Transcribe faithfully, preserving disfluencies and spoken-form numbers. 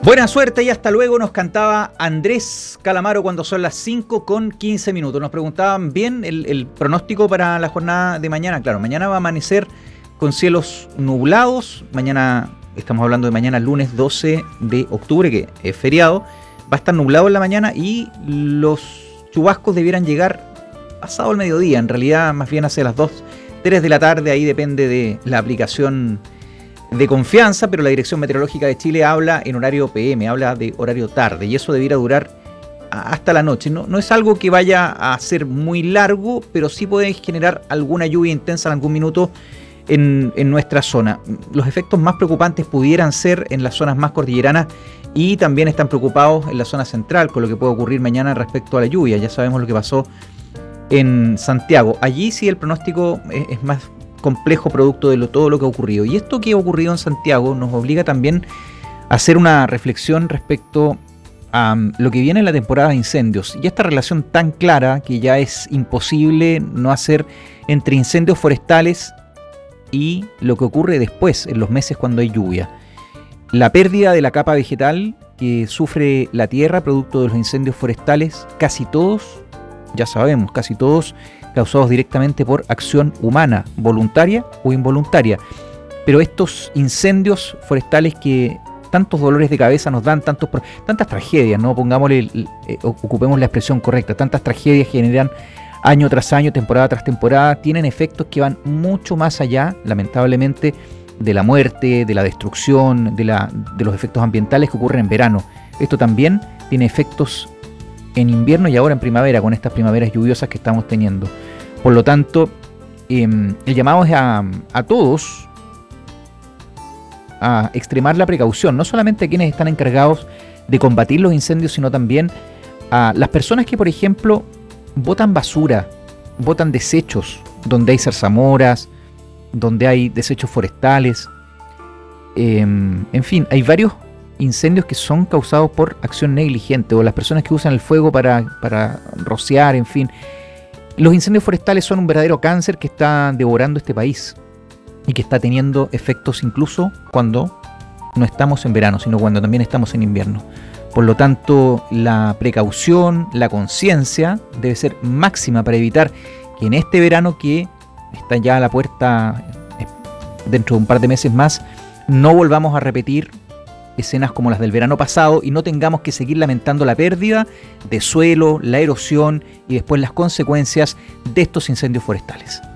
Buena suerte y hasta luego, nos cantaba Andrés Calamaro cuando son las cinco con quince minutos. Nos preguntaban bien el, el pronóstico para la jornada de mañana. Claro, mañana va a amanecer con cielos nublados. Mañana, estamos hablando de mañana lunes doce de octubre, que es feriado. Va a estar nublado en la mañana y los chubascos debieran llegar pasado el mediodía. En realidad, más bien hacia las dos, tres de la tarde. Ahí depende de la aplicación de confianza, pero la Dirección Meteorológica de Chile habla en horario P M, habla de horario tarde, y eso debiera durar hasta la noche. No, no es algo que vaya a ser muy largo, pero sí puede generar alguna lluvia intensa en algún minuto en, en nuestra zona. Los efectos más preocupantes pudieran ser en las zonas más cordilleranas y también están preocupados en la zona central con lo que puede ocurrir mañana respecto a la lluvia. Ya sabemos lo que pasó en Santiago. Allí sí el pronóstico es, es más complejo producto de lo, todo lo que ha ocurrido. Y esto que ha ocurrido en Santiago nos obliga también a hacer una reflexión respecto a um, lo que viene en la temporada de incendios. Y esta relación tan clara que ya es imposible no hacer entre incendios forestales y lo que ocurre después, en los meses cuando hay lluvia. La pérdida de la capa vegetal que sufre la tierra producto de los incendios forestales, casi todos, ya sabemos, casi todos causados directamente por acción humana, voluntaria o involuntaria. Pero estos incendios forestales que tantos dolores de cabeza nos dan, tantos, tantas tragedias, ¿no? Pongámosle, eh, ocupemos la expresión correcta, tantas tragedias generan año tras año, temporada tras temporada, tienen efectos que van mucho más allá, lamentablemente, de la muerte, de la destrucción, de, la, de los efectos ambientales que ocurren en verano. Esto también tiene efectos en invierno y ahora en primavera, con estas primaveras lluviosas que estamos teniendo. Por lo tanto, eh, el llamado es a, a todos a extremar la precaución, no solamente a quienes están encargados de combatir los incendios, sino también a las personas que, por ejemplo, botan basura, botan desechos, donde hay zarzamoras, donde hay desechos forestales. Eh, en fin, hay varios incendios que son causados por acción negligente, o las personas que usan el fuego para, para rociar, en fin. Los incendios forestales son un verdadero cáncer que está devorando este país y que está teniendo efectos incluso cuando no estamos en verano, sino cuando también estamos en invierno. Por lo tanto, la precaución, la conciencia debe ser máxima para evitar que en este verano, que está ya a la puerta dentro de un par de meses más, no volvamos a repetir escenas como las del verano pasado y no tengamos que seguir lamentando la pérdida de suelo, la erosión y después las consecuencias de estos incendios forestales.